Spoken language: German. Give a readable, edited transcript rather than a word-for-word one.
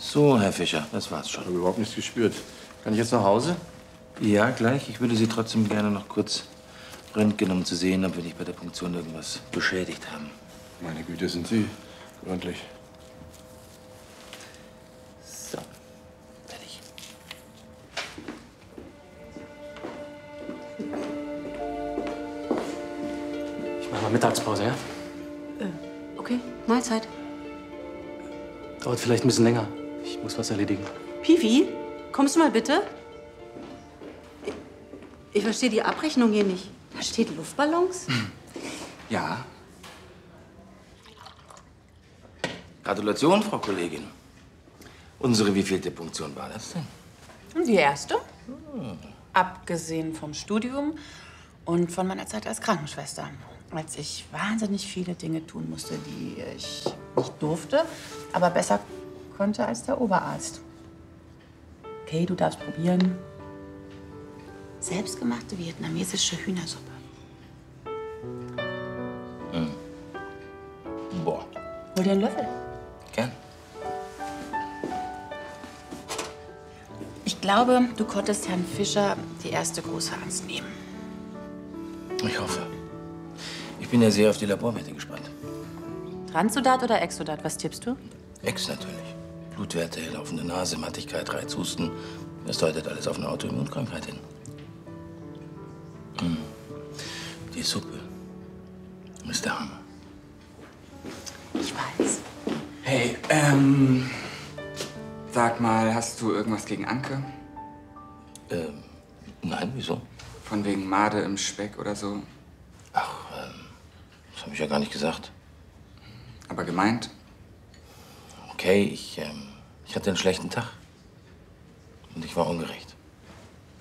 So, Herr Fischer, das war's Ich schon. habe überhaupt nichts gespürt. Kann ich jetzt nach Hause? Ja, gleich. Ich würde Sie trotzdem gerne noch kurz röntgen, um zu sehen, ob wir nicht bei der Punktion irgendwas beschädigt haben. Meine Güte, sind Sie gründlich. So, fertig. Ich mache mal Mittagspause, ja? Okay, Mahlzeit. Dauert vielleicht ein bisschen länger. Ich muss was erledigen. Piwi, kommst du mal bitte? Ich verstehe die Abrechnung hier nicht. Da steht Luftballons? Ja. Gratulation, Frau Kollegin. Unsere wievielte Punktion war das denn? Die erste. Abgesehen vom Studium und von meiner Zeit als Krankenschwester. Als ich wahnsinnig viele Dinge tun musste, die ich nicht durfte, aber besser konnte als der Oberarzt. Okay, du darfst probieren. Selbstgemachte vietnamesische Hühnersuppe. Boah, Hol dir einen Löffel. gern. Ich glaube, du konntest Herrn Fischer die erste große Angst nehmen. Ich hoffe. Ich bin ja sehr auf die Laborwerte gespannt. Transsudat oder Exsudat, was tippst du? Ex natürlich. Blutwerte, laufende Nase, Mattigkeit, Reizhusten. Das deutet alles auf eine Autoimmunkrankheit hin. Die Suppe ist der Hammer. Ich weiß. Hey, sag mal, hast du irgendwas gegen Anke? Nein, wieso? Von wegen Made im Speck oder so? Das habe ich ja gar nicht gesagt. Aber gemeint? Okay, ich hatte einen schlechten Tag. Und ich war ungerecht.